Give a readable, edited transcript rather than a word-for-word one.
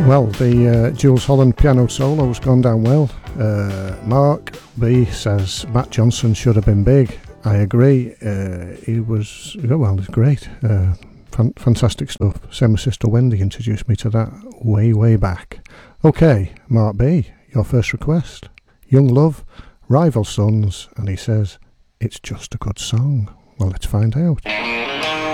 Well, the Jools Holland piano solo's gone down well. Mark B says Matt Johnson should have been big. I agree. He was, well, it's great. Fantastic stuff. Same as Sister Wendy introduced me to that way back. Okay, Mark B, your first request. Young Love, Rival Sons, and he says, it's just a good song. Well, let's find out.